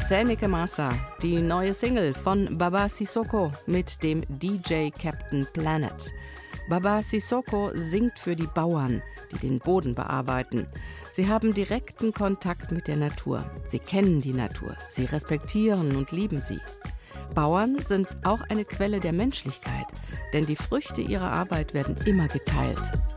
Seneke Massa, die neue Single von Baba Sissoko mit dem DJ Captain Planet. Baba Sissoko singt für die Bauern, die den Boden bearbeiten. Sie haben direkten Kontakt mit der Natur. Sie kennen die Natur. Sie respektieren und lieben sie. Bauern sind auch eine Quelle der Menschlichkeit, denn die Früchte ihrer Arbeit werden immer geteilt.